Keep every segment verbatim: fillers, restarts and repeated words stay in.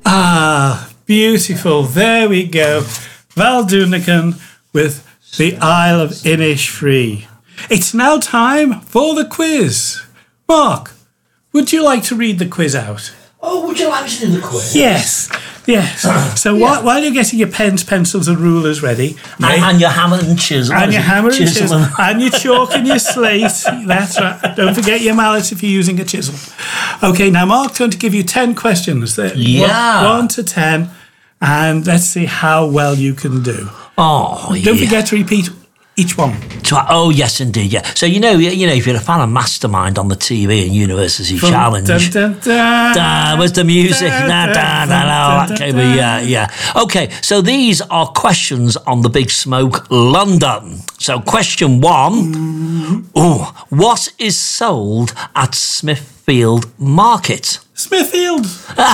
Ah, beautiful. There we go. Val Doonican with the Isle of Innisfree. It's now time for the quiz. Mark, would you like to read the quiz out? Oh, would you like to do the quiz? Yes, yes. So Yeah. while, while you're getting your pens, pencils and rulers ready... And, and your hammer and chisel. And your hammer and chisel. chisel. And your chalk and your slate. That's right. Don't forget your mallet if you're using a chisel. Okay, now Mark's going to give you ten questions. Yeah. One, one to ten. And let's see how well you can do. Oh, Don't yeah. forget to repeat each one. Oh, yes, indeed, yeah. So, you know, you know, if you're a fan of Mastermind on the T V and University From Challenge... Dun, dun, dun, Da, where's the music? Dun, Da, da, dun, da, da, dun, okay, dun, but dun. yeah, yeah. Okay, so these are questions on the Big Smoke London. So, question one. Ooh, what is sold at Smithfield Market? Smithfield.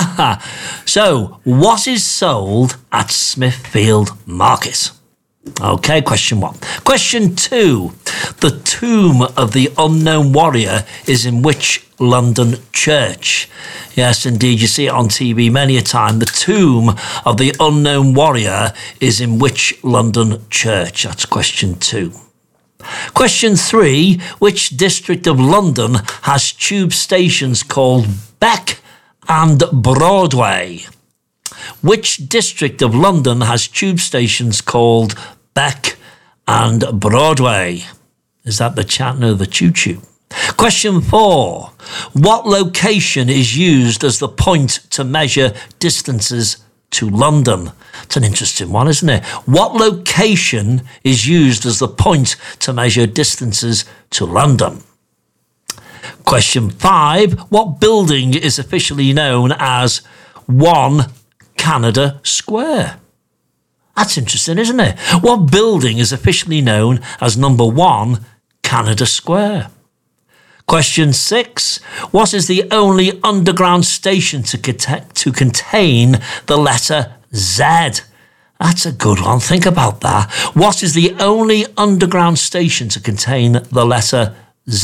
So, what is sold at Smithfield Market? Okay, question one. Question two. The tomb of the unknown warrior is in which London church? Yes, indeed, you see it on T V many a time. The tomb of the unknown warrior is in which London church? That's question two. Question three. Which district of London has tube stations called Beck and Broadway? Which district of London has tube stations called Beck and Broadway? Is that the Chatton or the Choo Choo? Question four. What location is used as the point to measure distances to London? It's an interesting one, isn't it? What location is used as the point to measure distances to London? Question five. What building is officially known as One Canada Square? That's interesting, isn't it? What building is officially known as number one Canada Square? Question six. What is the only underground station to, cont- to contain the letter Z? That's a good one. Think about that. What is the only underground station to contain the letter Z?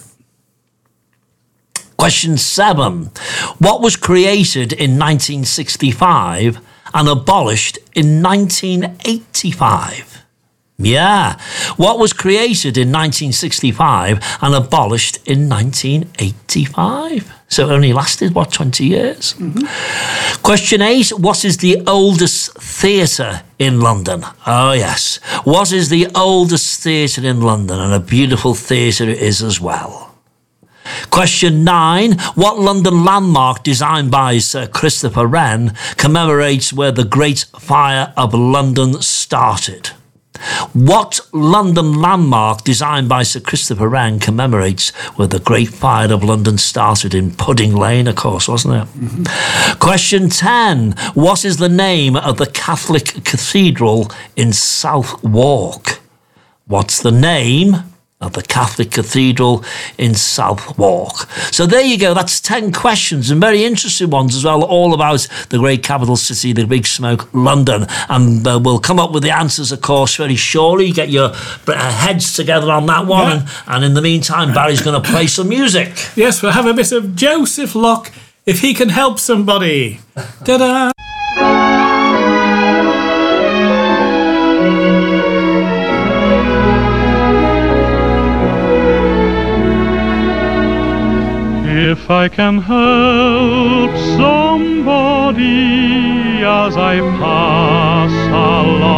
Question seven. What was created in nineteen sixty-five and abolished in nineteen eighty-five? Yeah. What was created in nineteen sixty-five and abolished in nineteen eighty-five? So it only lasted, what, twenty years? Mm-hmm. Question eight. What is the oldest theatre in London? Oh, yes. What is the oldest theatre in London? And a beautiful theatre it is as well. Question nine. What London landmark designed by Sir Christopher Wren commemorates where the Great Fire of London started? What London landmark designed by Sir Christopher Wren commemorates where the Great Fire of London started? In Pudding Lane, of course, wasn't it? Mm-hmm. Question ten. What is the name of the Catholic cathedral in Southwark? What's the name of the Catholic Cathedral in Southwark? So there you go. That's ten questions, and very interesting ones as well, all about the great capital city, the Big Smoke, London. And uh, we'll come up with the answers, of course, very shortly. Get your uh, heads together on that one. Yeah. And, and in the meantime, Barry's going to play some music. Yes, we'll have a bit of Joseph Locke, If He Can Help Somebody. Ta-da! If I can help somebody as I pass along